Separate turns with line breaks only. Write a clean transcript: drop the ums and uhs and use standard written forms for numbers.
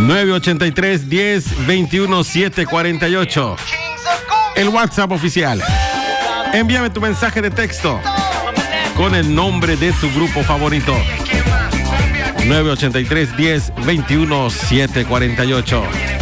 983-10-21-748. El WhatsApp oficial. Envíame tu mensaje de texto con el nombre de tu grupo favorito. 983-10-21-748.